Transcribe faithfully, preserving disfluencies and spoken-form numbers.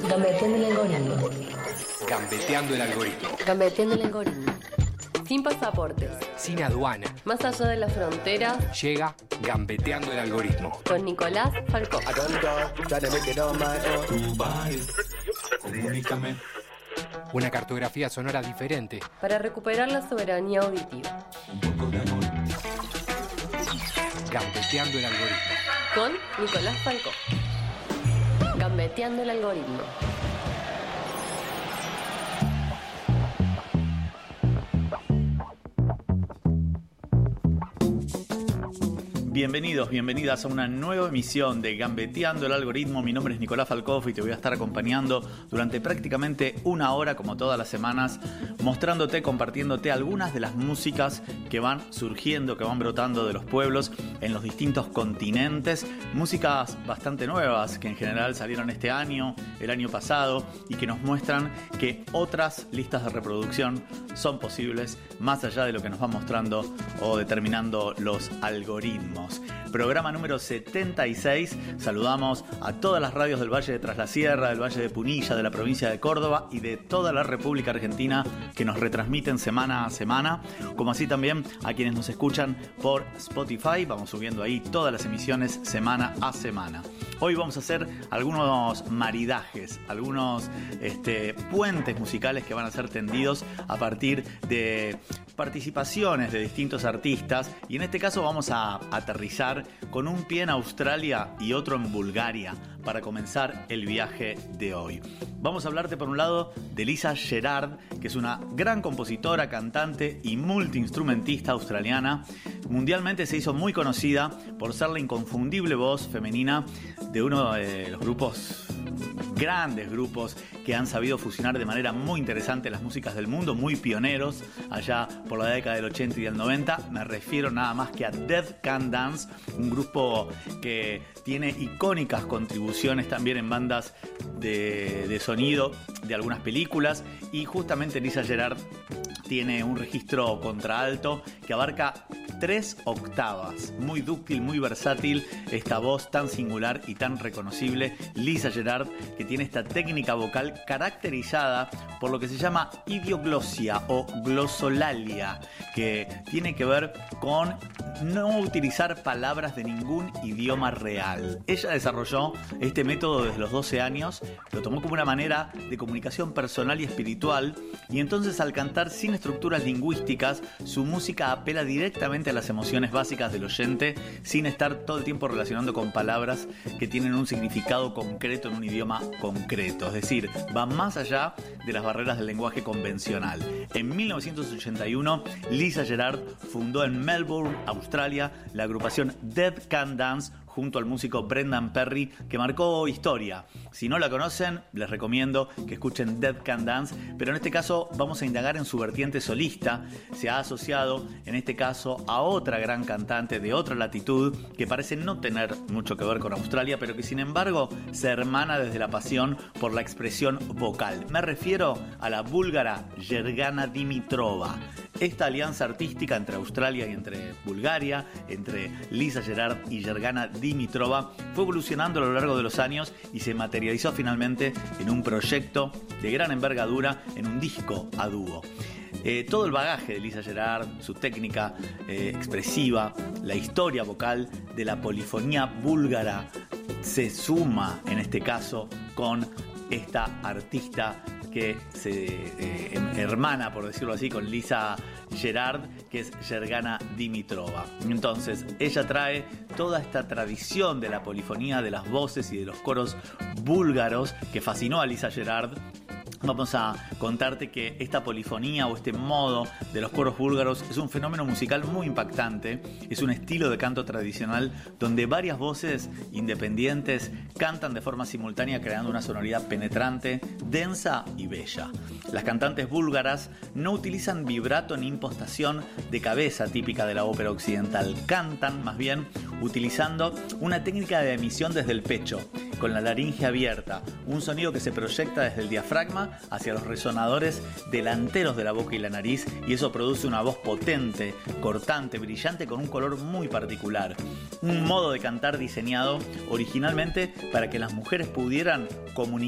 Gambeteando el algoritmo. Gambeteando el algoritmo. Gambeteando el algoritmo. Sin pasaportes. Sin aduana. Más allá de las fronteras. Llega Gambeteando el algoritmo. Con Nicolás Falcó. Comunícame. Una cartografía sonora diferente. Para recuperar la soberanía auditiva. Un poco de amor. Gambeteando el algoritmo. Con Nicolás Falcó. Gambeteando el algoritmo. Bienvenidos, bienvenidas a una nueva emisión de Gambeteando el algoritmo. Mi nombre es Nicolás Falcó y te voy a estar acompañando durante prácticamente una hora, como todas las semanas, mostrándote, compartiéndote algunas de las músicas que van surgiendo, que van brotando de los pueblos en los distintos continentes. Músicas bastante nuevas que en general salieron este año, el año pasado, y que nos muestran que otras listas de reproducción son posibles más allá de lo que nos van mostrando o determinando los algoritmos. Programa número setenta y seis. Saludamos a todas las radios del Valle de Tras la Sierra, del Valle de Punilla, de la provincia de Córdoba y de toda la República Argentina que nos retransmiten semana a semana, como así también a quienes nos escuchan por Spotify. Vamos subiendo ahí todas las emisiones semana a semana. Hoy vamos a hacer algunos maridajes, algunos este, puentes musicales que van a ser tendidos a partir de participaciones de distintos artistas, y en este caso vamos a aterrizar con un pie en Australia y otro en Bulgaria para comenzar el viaje de hoy. Vamos a hablarte por un lado de Lisa Gerrard, que es una gran compositora, cantante y multiinstrumentista australiana. Mundialmente se hizo muy conocida por ser la inconfundible voz femenina de uno de los grupos, grandes grupos que han sabido fusionar de manera muy interesante las músicas del mundo, muy pioneros allá por la década del ochenta y del noventa. Me refiero nada más que a Dead Can Dance, un grupo que tiene icónicas contribuciones también en bandas de, de sonido de algunas películas, y justamente Lisa Gerrard tiene un registro contralto que abarca tres octavas. Muy dúctil, muy versátil esta voz tan singular y tan reconocible. Lisa Gerrard, que tiene esta técnica vocal caracterizada por lo que se llama idioglosia o glosolalia, que tiene que ver con no utilizar palabras de ningún idioma real. Ella desarrolló este método desde los doce años, lo tomó como una manera de comunicación personal y espiritual, y entonces al cantar sin estructuras lingüísticas, su música apela directamente a las emociones básicas del oyente, sin estar todo el tiempo relacionando con palabras que tienen un significado concreto en un idioma concreto. Es decir, va más allá de las barreras del lenguaje convencional. En mil novecientos ochenta y uno, Lisa Gerrard fundó en Melbourne, Australia, la agrupación Dead Can Dance, junto al músico Brendan Perry, que marcó historia. Si no la conocen, les recomiendo que escuchen Dead Can Dance, pero en este caso vamos a indagar en su vertiente solista. Se ha asociado, en este caso, a otra gran cantante de otra latitud, que parece no tener mucho que ver con Australia, pero que sin embargo se hermana desde la pasión por la expresión vocal. Me refiero a la búlgara Yergana Dimitrova. Esta alianza artística entre Australia y entre Bulgaria, entre Lisa Gerrard y Yergana Dimitrova, fue evolucionando a lo largo de los años y se materializó finalmente en un proyecto de gran envergadura, en un disco a dúo. Eh, todo el bagaje de Lisa Gerrard, su técnica eh, expresiva, la historia vocal de la polifonía búlgara, se suma en este caso con esta artista que se eh, hermana, por decirlo así, con Lisa Gerrard, que es Yergana Dimitrova. Entonces, ella trae toda esta tradición de la polifonía, de las voces y de los coros búlgaros que fascinó a Lisa Gerrard. Vamos a contarte que esta polifonía o este modo de los coros búlgaros es un fenómeno musical muy impactante. Es un estilo de canto tradicional donde varias voces independientes cantan de forma simultánea, creando una sonoridad penetrante, densa y bella. Las cantantes búlgaras no utilizan vibrato ni impostación de cabeza típica de la ópera occidental. Cantan más bien utilizando una técnica de emisión desde el pecho, con la laringe abierta, un sonido que se proyecta desde el diafragma hacia los resonadores delanteros de la boca y la nariz, y eso produce una voz potente, cortante, brillante, con un color muy particular. Un modo de cantar diseñado originalmente para que las mujeres pudieran comunicar